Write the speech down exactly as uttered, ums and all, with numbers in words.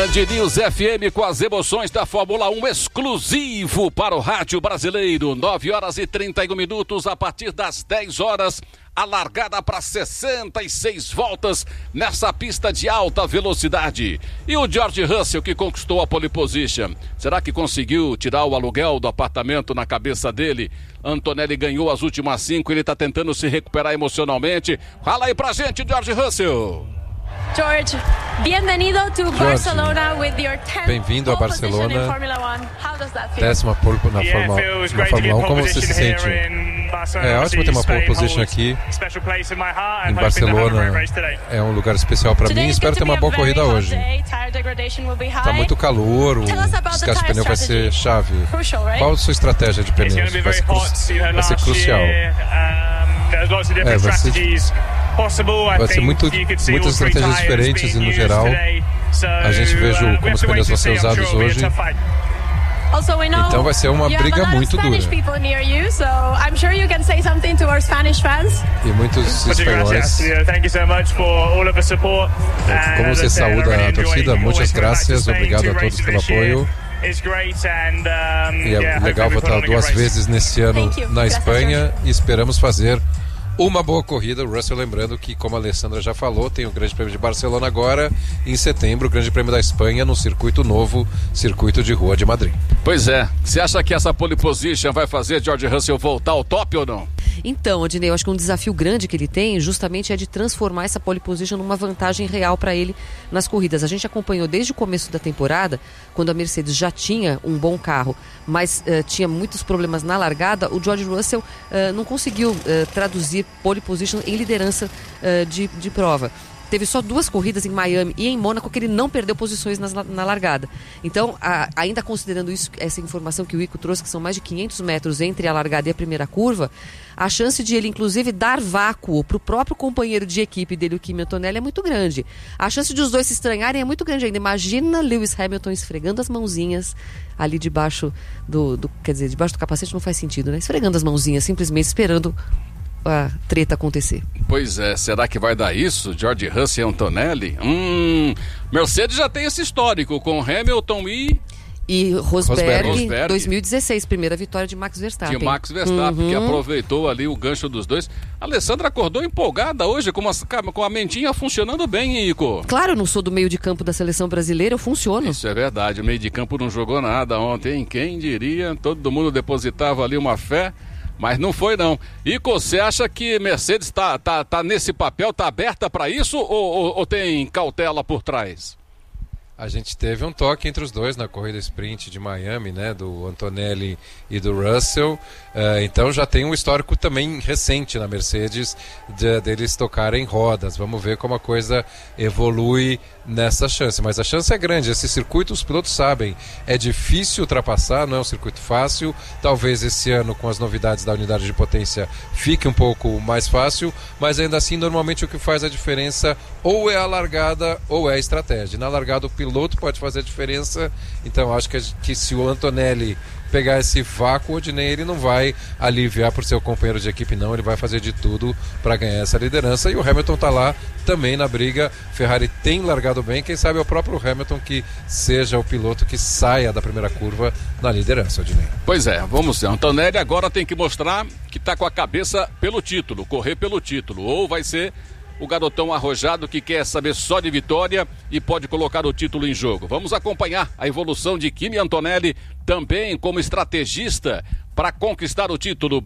Band News F M com as emoções da Fórmula um exclusivo para o rádio brasileiro. nove horas e trinta e um minutos, a partir das dez horas, a largada para sessenta e seis voltas nessa pista de alta velocidade. E o George Russell, que conquistou a pole position, será que conseguiu tirar o aluguel do apartamento na cabeça dele? Antonelli ganhou as últimas cinco, ele está tentando se recuperar emocionalmente. Fala aí pra gente, George Russell. George, bem-vindo to Barcelona with your tenth Bem-vindo a Barcelona, décima pole na Yeah, Fórmula, feels na great to Fórmula get um. pole Como você se position sente? here in Barcelona. É ótimo ter uma pole Spain position holds aqui special place in my heart. em I'm hoping to have a great Barcelona. race today. É um lugar especial para mim. Espero ter uma boa corrida hoje. Está muito calor, o desgaste de pneu vai ser chave. Qual a sua estratégia de It's pneus? going to be Vai very ser, cru- hot. You know, vai ser last crucial. year, um, there's lots of É, different vai ser- strategies possible. I vai ser think muito- you could see muitas all three estratégias tyres diferentes e, being no used geral, today. So, a gente veja uh, we como have os to wait pneus to vão ser see. I'm sure usados it'll be a hoje. tough fight. Então vai ser uma briga muito dura. E muitos Muchas gracias. espanhóis. Yeah, thank you so much for all of the support. Como And você as I said, I saúda really a enjoyed torcida, always muitas coming back to graças, Spain, obrigado two a todos races pelo this year. apoio. It's great and, um, E é yeah, legal hopefully we put voltar on a good duas race. vezes neste ano Thank you. na Graças, Espanha e esperamos fazer uma boa corrida. O Russell, lembrando que, como a Alessandra já falou, tem o Grande Prêmio de Barcelona agora, em setembro, o Grande Prêmio da Espanha no circuito novo, circuito de rua de Madrid. Pois é, você acha que essa pole position vai fazer George Russell voltar ao top ou não? Então, Odinei, eu acho que um desafio grande que ele tem justamente é de transformar essa pole position numa vantagem real para ele nas corridas. A gente acompanhou desde o começo da temporada, quando a Mercedes já tinha um bom carro, mas uh, tinha muitos problemas na largada, o George Russell uh, não conseguiu uh, traduzir pole position em liderança uh, de, de prova. Teve só duas corridas em Miami e em Mônaco que ele não perdeu posições nas, na largada. Então, a, ainda considerando isso, essa informação que o Ico trouxe, que são mais de quinhentos metros entre a largada e a primeira curva, a chance de ele, inclusive, dar vácuo para o próprio companheiro de equipe dele, o Kimi Antonelli, é muito grande. A chance de os dois se estranharem é muito grande ainda. Imagina Lewis Hamilton esfregando as mãozinhas ali debaixo do, do... Quer dizer, debaixo do capacete não faz sentido, né? Esfregando as mãozinhas, simplesmente esperando a treta acontecer. Pois é, será que vai dar isso? George Russell e Antonelli? Hum, Mercedes já tem esse histórico com Hamilton e... E Rosberg, Rosberg. dois mil e dezesseis, primeira vitória de Max Verstappen. De Max Verstappen, Uhum. que aproveitou ali o gancho dos dois. A Alessandra acordou empolgada hoje, com, uma, com a mentinha funcionando bem, Ico. Claro, eu não sou do meio de campo da seleção brasileira, eu funciono. Isso é verdade, o meio de campo não jogou nada ontem, quem diria? Todo mundo depositava ali uma fé, mas não foi não. Ico, você acha que Mercedes está tá, tá nesse papel, está aberta para isso ou, ou, ou tem cautela por trás? A gente teve um toque entre os dois na corrida sprint de Miami, né, do Antonelli e do Russell. Uh, então já tem um histórico também recente na Mercedes de, deles tocarem rodas. Vamos ver como a coisa evolui nessa chance. Mas a chance é grande. Esse circuito, os pilotos sabem, é difícil ultrapassar, não é um circuito fácil. Talvez esse ano, com as novidades da unidade de potência, fique um pouco mais fácil. Mas ainda assim, normalmente o que faz a diferença ou é a largada ou é a estratégia. Na largada o piloto pode fazer a diferença. Então acho que, que se o Antonelli pegar esse vácuo, o Odinei, ele não vai aliviar por seu companheiro de equipe, não. Ele vai fazer de tudo para ganhar essa liderança. E o Hamilton está lá também na briga. Ferrari tem largado bem. Quem sabe é o próprio Hamilton que seja o piloto que saia da primeira curva na liderança, Odinei. Pois é, vamos ver. Antonelli agora tem que mostrar que está com a cabeça pelo título, correr pelo título. Ou vai ser o garotão arrojado que quer saber só de vitória e pode colocar o título em jogo. Vamos acompanhar a evolução de Kimi Antonelli também como estrategista para conquistar o título.